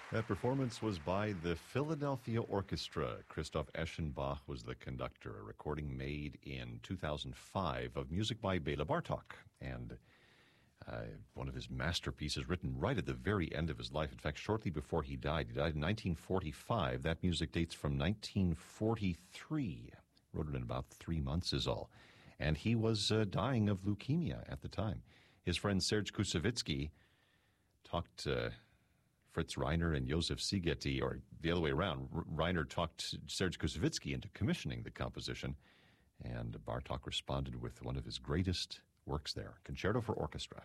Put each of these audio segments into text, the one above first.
That performance was by the Philadelphia Orchestra. Christoph Eschenbach was the conductor, a recording made in 2005 of music by Bela Bartok. And one of his masterpieces written right at the very end of his life. In fact, shortly before he died in 1945. That music dates from 1943. Wrote it in about 3 months is all. And he was dying of leukemia at the time. His friend Serge Koussevitzky talked Fritz Reiner and Josef Szigeti, or the other way around. Reiner talked Serge Koussevitzky into commissioning the composition, and Bartok responded with one of his greatest works there, Concerto for Orchestra.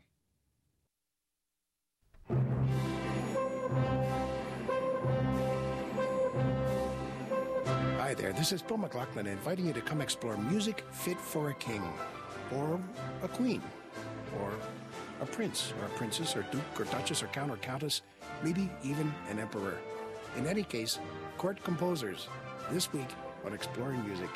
Hi there, this is Bill McLaughlin inviting you to come explore music fit for a king, or a queen, or a prince, or a princess, or duke, or duchess, or count, or countess, maybe even an emperor. In any case, court composers, this week on Exploring Music.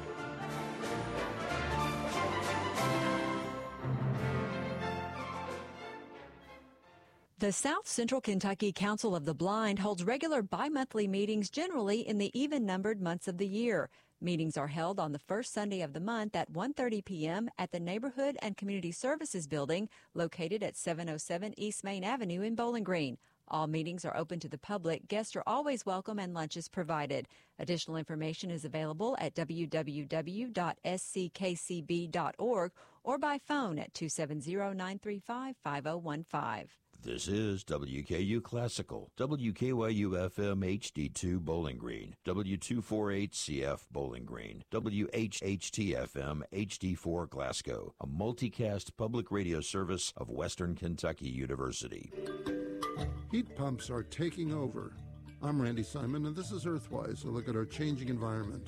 The South Central Kentucky Council of the Blind holds regular bi-monthly meetings generally in the even-numbered months of the year. Meetings are held on the first Sunday of the month at 1:30 p.m. at the Neighborhood and Community Services Building located at 707 East Main Avenue in Bowling Green. All meetings are open to the public. Guests are always welcome and lunch is provided. Additional information is available at www.sckcb.org or by phone at 270-935-5015. This is WKU Classical, WKYU-FM HD2 Bowling Green, W248CF Bowling Green, WHHT-FM HD4 Glasgow, a multicast public radio service of Western Kentucky University. Heat pumps are taking over. I'm Randy Simon, and this is Earthwise, a look at our changing environment.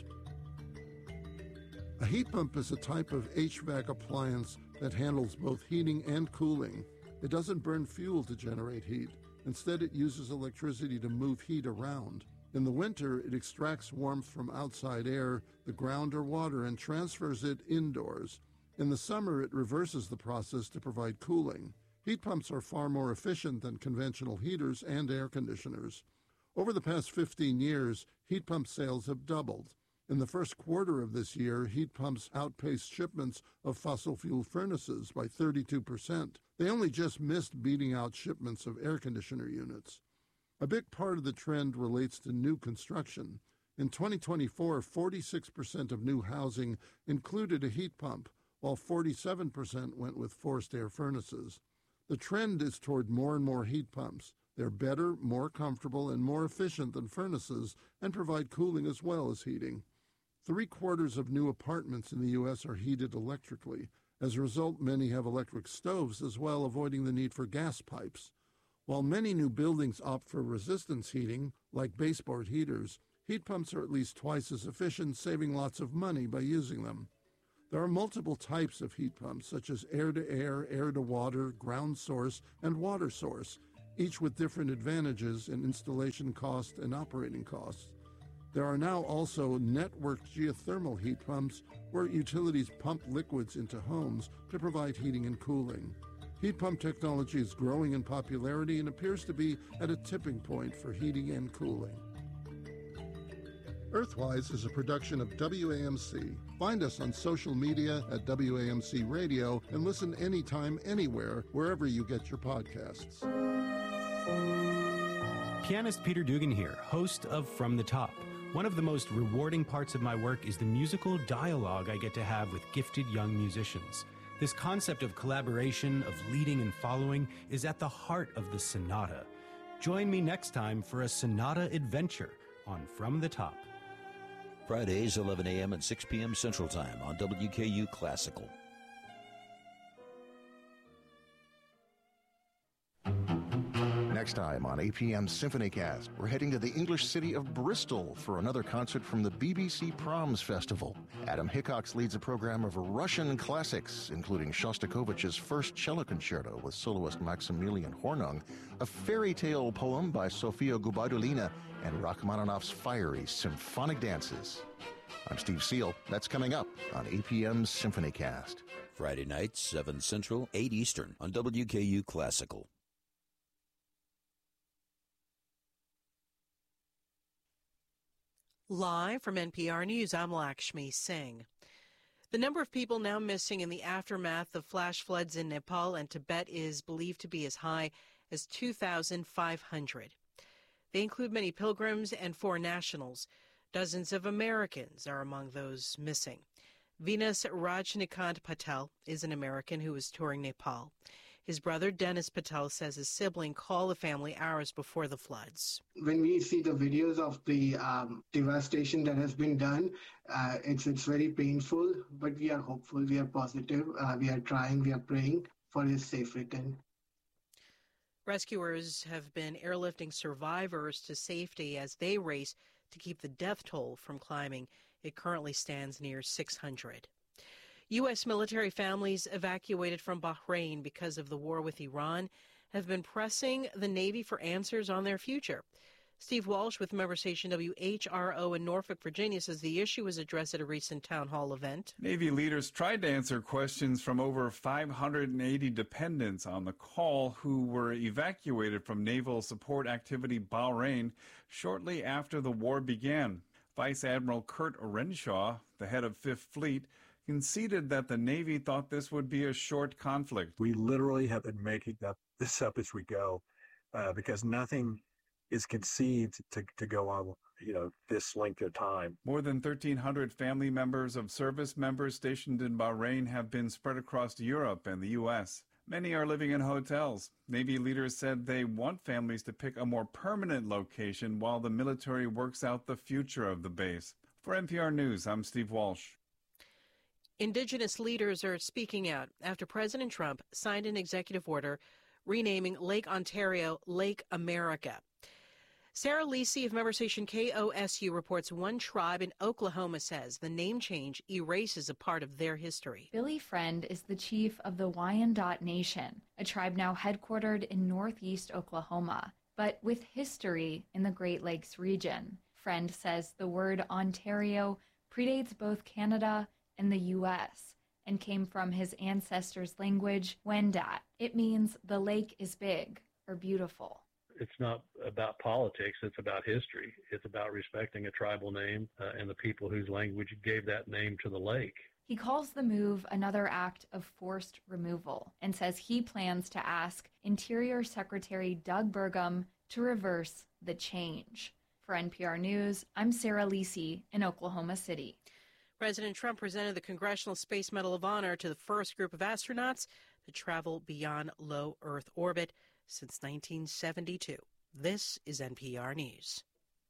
A heat pump is a type of HVAC appliance that handles both heating and cooling. It doesn't burn fuel to generate heat. Instead, it uses electricity to move heat around. In the winter, it extracts warmth from outside air, the ground, or water and transfers it indoors. In the summer, it reverses the process to provide cooling. Heat pumps are far more efficient than conventional heaters and air conditioners. Over the past 15 years, heat pump sales have doubled. In the first quarter of this year, heat pumps outpaced shipments of fossil fuel furnaces by 32%. They only just missed beating out shipments of air conditioner units. A big part of the trend relates to new construction. In 2024, 46% of new housing included a heat pump, while 47% went with forced air furnaces. The trend is toward more and more heat pumps. They're better, more comfortable, and more efficient than furnaces and provide cooling as well as heating. 3/4 of new apartments in the U.S. are heated electrically. As a result, many have electric stoves as well, avoiding the need for gas pipes. While many new buildings opt for resistance heating, like baseboard heaters, heat pumps are at least twice as efficient, saving lots of money by using them. There are multiple types of heat pumps, such as air-to-air, air-to-water, ground source, and water source, each with different advantages in installation cost and operating costs. There are now also networked geothermal heat pumps where utilities pump liquids into homes to provide heating and cooling. Heat pump technology is growing in popularity and appears to be at a tipping point for heating and cooling. Earthwise is a production of WAMC. Find us on social media at WAMC Radio and listen anytime, anywhere, wherever you get your podcasts. Pianist Peter Dugan here, host of From the Top. One of the most rewarding parts of my work is the musical dialogue I get to have with gifted young musicians. This concept of collaboration, of leading and following, is at the heart of the sonata. Join me next time for a sonata adventure on From the Top. Fridays, 11 a.m. and 6 p.m. Central Time on WKU Classical. Next time on APM SymphonyCast, we're heading to the English city of Bristol for another concert from the BBC Proms Festival. Adam Hickox leads a program of Russian classics, including Shostakovich's First Cello Concerto with soloist Maximilian Hornung, a fairy tale poem by Sofia Gubaidulina, and Rachmaninoff's fiery symphonic dances. I'm Steve Seal. That's coming up on APM SymphonyCast. Friday nights, 7 Central, 8 Eastern on WKU Classical. Live from NPR News, I'm Lakshmi Singh. The number of people now missing in the aftermath of flash floods in Nepal and Tibet is believed to be as high as 2,500. They include many pilgrims and foreign nationals. Dozens of Americans are among those missing. Venus Rajnikant Patel is an American who is touring Nepal. His brother, Dennis Patel, says his sibling called the family hours before the floods. When we see the videos of the devastation that has been done, it's very painful, but we are hopeful, we are positive, we are trying, we are praying for his safe return. Rescuers have been airlifting survivors to safety as they race to keep the death toll from climbing. It currently stands near 600. U.S. military families evacuated from Bahrain because of the war with Iran have been pressing the Navy for answers on their future. Steve Walsh with member station WHRO in Norfolk, Virginia, says the issue was addressed at a recent town hall event. Navy leaders tried to answer questions from over 580 dependents on the call who were evacuated from Naval Support Activity Bahrain shortly after the war began. Vice Admiral Kurt Renshaw, the head of Fifth Fleet, conceded that the Navy thought this would be a short conflict. We literally have been making this up as we go because nothing is conceived to go on, this length of time. More than 1,300 family members of service members stationed in Bahrain have been spread across Europe and the U.S. Many are living in hotels. Navy leaders said they want families to pick a more permanent location while the military works out the future of the base. For NPR News, I'm Steve Walsh. Indigenous leaders are speaking out after President Trump signed an executive order renaming Lake Ontario Lake America. Sarah Lisi of member station KOSU reports one tribe in Oklahoma says the name change erases a part of their history. Billy Friend is the chief of the Wyandot Nation, a tribe now headquartered in northeast Oklahoma, but with history in the Great Lakes region. Friend says the word Ontario predates both Canada and the U.S. and came from his ancestors' language, Wendat. It means the lake is big or beautiful. It's not about politics, it's about history. It's about respecting a tribal name and the people whose language gave that name to the lake. He calls the move another act of forced removal and says he plans to ask Interior Secretary Doug Burgum to reverse the change. For NPR News, I'm Sarah Lisi in Oklahoma City. President Trump presented the Congressional Space Medal of Honor to the first group of astronauts to travel beyond low Earth orbit since 1972. This is NPR News.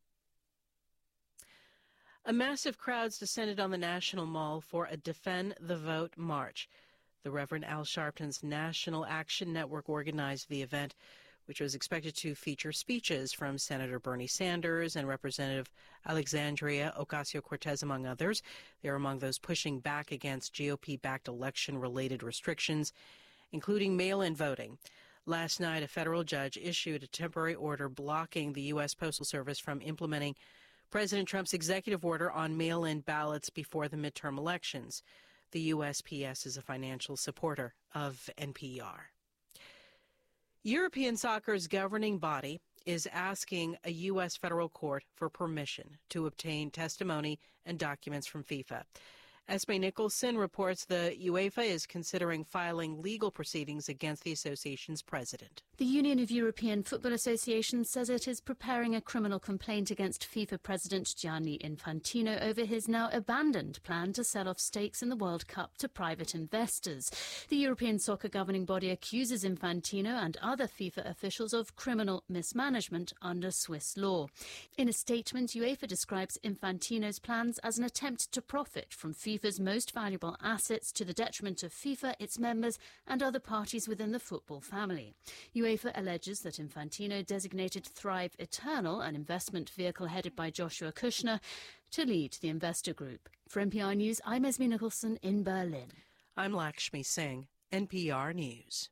A massive crowds descended on the National Mall for a Defend the Vote march. The Reverend Al Sharpton's National Action Network organized the event, which was expected to feature speeches from Senator Bernie Sanders and Representative Alexandria Ocasio-Cortez, among others. They're among those pushing back against GOP-backed election-related restrictions, including mail-in voting. Last night, a federal judge issued a temporary order blocking the U.S. Postal Service from implementing President Trump's executive order on mail-in ballots before the midterm elections. The USPS is a financial supporter of NPR. European soccer's governing body is asking a U.S. federal court for permission to obtain testimony and documents from FIFA. Esme Nicholson reports the UEFA is considering filing legal proceedings against the association's president. The Union of European Football Associations says it is preparing a criminal complaint against FIFA President Gianni Infantino over his now abandoned plan to sell off stakes in the World Cup to private investors. The European soccer governing body accuses Infantino and other FIFA officials of criminal mismanagement under Swiss law. In a statement, UEFA describes Infantino's plans as an attempt to profit from FIFA's most valuable assets to the detriment of FIFA, its members and other parties within the football family. UEFA alleges that Infantino designated Thrive Eternal, an investment vehicle headed by Joshua Kushner, to lead the investor group. For NPR News, I'm Esme Nicholson in Berlin. I'm Lakshmi Singh, NPR News.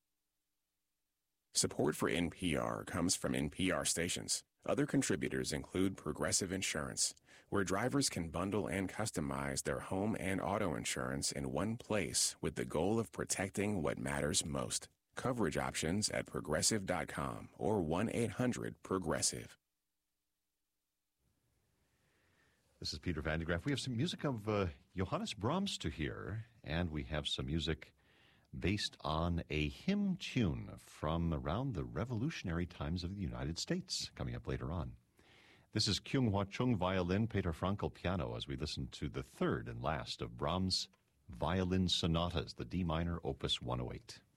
Support for NPR comes from NPR stations. Other contributors include Progressive Insurance, where drivers can bundle and customize their home and auto insurance in one place with the goal of protecting what matters most. Coverage options at Progressive.com or 1-800-PROGRESSIVE. This is Peter Van de Graaff. We have some music of Johannes Brahms to hear, and we have some music based on a hymn tune from around the revolutionary times of the United States, coming up later on. This is Kyung Hwa Chung violin, Peter Frankel piano, as we listen to the third and last of Brahms' violin sonatas, the D minor, Opus 108.